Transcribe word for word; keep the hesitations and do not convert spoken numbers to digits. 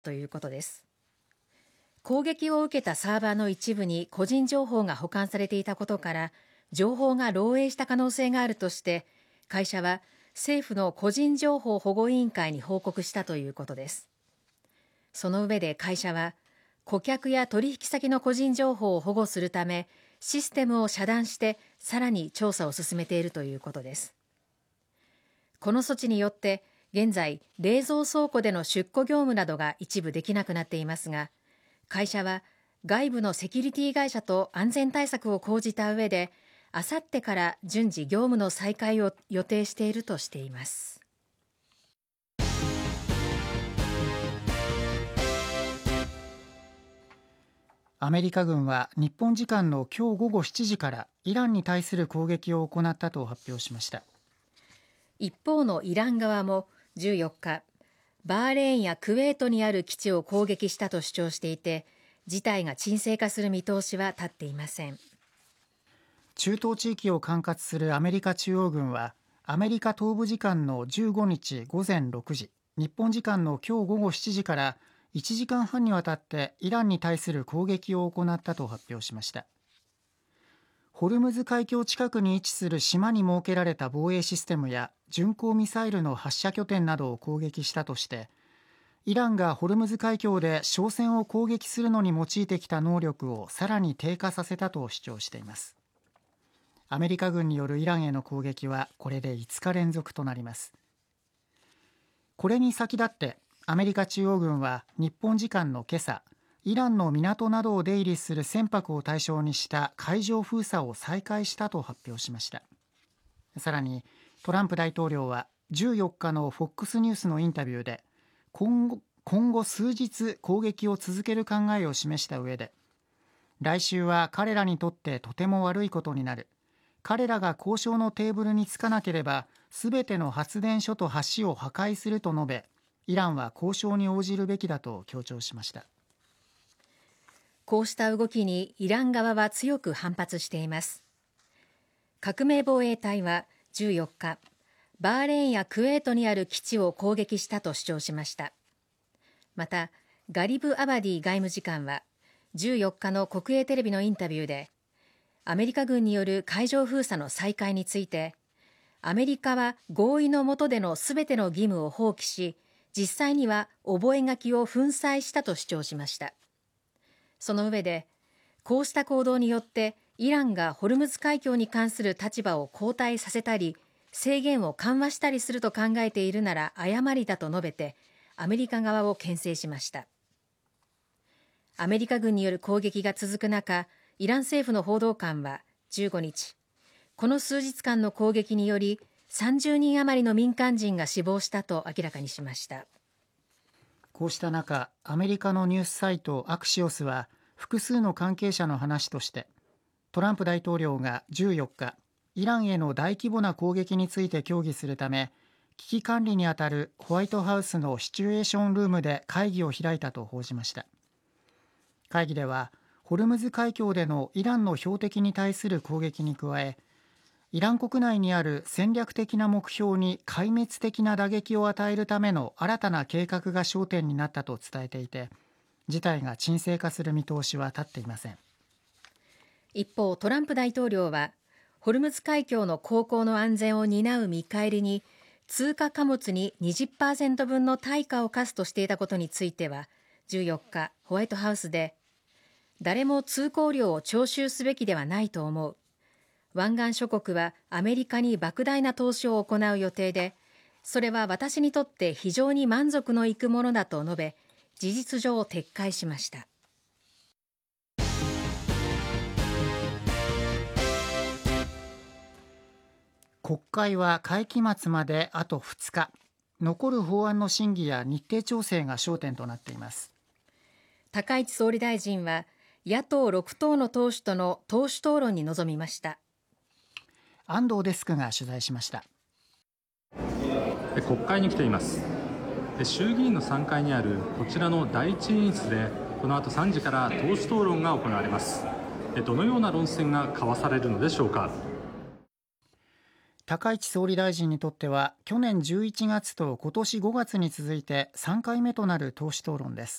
ということです。攻撃を受けたサーバーの一部に個人情報が保管されていたことから情報が漏洩した可能性があるとして会社は政府の個人情報保護委員会に報告したということです。その上で会社は顧客や取引先の個人情報を保護するためシステムを遮断してさらに調査を進めているということです。この措置によって現在冷蔵倉庫での出庫業務などが一部できなくなっていますが会社は外部のセキュリティ会社と安全対策を講じた上であさってから順次業務の再開を予定しているとしています。 アメリカ軍は日本時間の今日午後しちじからイランに対する攻撃を行ったと発表しました。 一方のイラン側もじゅうよっかバーレーンやクウェートにある基地を攻撃したと主張していて事態が沈静化する見通しは立っていません。 中東地域を管轄するアメリカ中央軍はアメリカ東部時間のじゅうごにち午前ろくじ日本時間の今日午後しちじからいちじかんはんにわたってイランに対する攻撃を行ったと発表しました。ホルムズ海峡近くに位置する島に設けられた防衛システムや巡航ミサイルの発射拠点などを攻撃したとしてイランがホルムズ海峡で商船を攻撃するのに用いてきた能力をさらに低下させたと主張しています。アメリカ軍によるイランへの攻撃はこれでいつか連続となります。これに先立ってアメリカ中央軍は日本時間の今朝イランの港などを出入りする船舶を対象にした海上封鎖を再開したと発表しました。さらにトランプ大統領はじゅうよっかの フォックス ニュースのインタビューで今後、今後数日攻撃を続ける考えを示した上で来週は彼らにとってとても悪いことになる、彼らが交渉のテーブルにつかなければすべての発電所と橋を破壊すると述べイランは交渉に応じるべきだと強調しました。 こうした動きにイラン側は強く反発しています。革命防衛隊はじゅうよっかバーレーンやクウェートにある基地を攻撃したと主張しました。またガリブ・アバディ外務次官はじゅうよっかの国営テレビのインタビューでアメリカ軍による海上封鎖の再開についてアメリカは合意の下でのすべての義務を放棄し実際には覚書を粉砕したと主張しました。その上でこうした行動によってイランがホルムズ海峡に関する立場を後退させたり制限を緩和したりすると考えているなら誤りだと述べてアメリカ側を牽制しました。アメリカ軍による攻撃が続く中イラン政府の報道官はじゅうごにちこの数日間の攻撃によりさんじゅうにん余りの民間人が死亡したと明らかにしました。 こうした中アメリカのニュースサイトアクシオスは複数の関係者の話としてトランプ大統領がじゅうよっかイランへの大規模な攻撃について協議するため危機管理にあたるホワイトハウスのシチュエーションルームで会議を開いたと報じました。会議ではホルムズ海峡でのイランの標的に対する攻撃に加えイラン国内にある戦略的な目標に壊滅的な打撃を与えるための新たな計画が焦点になったと伝えていて事態が沈静化する見通しは立っていません。 一方トランプ大統領はホルムズ海峡の航行の安全を担う見返りに通貨貨物に にじゅっパーセント 分の対価を課すとしていたことについてはじゅうよっかホワイトハウスで誰も通行料を徴収すべきではないと思う、湾岸諸国はアメリカに莫大な投資を行う予定でそれは私にとって非常に満足のいくものだと述べ事実上撤回しました。 国会は会期末まであとふつか、残る法案の審議や日程調整が焦点となっています。 高市総理大臣は野党ろく党の党首との党首討論に臨みました。 安藤デスクが取材しました。 国会に来ています。衆議院のさんがいにあるこちらのだいいち委員室でこの後さんじから党首討論が行われます。どのような論戦が交わされるのでしょうか。 高市総理大臣にとっては去年じゅういちがつと今年ごがつに続いてさんかいめとなる党首討論です。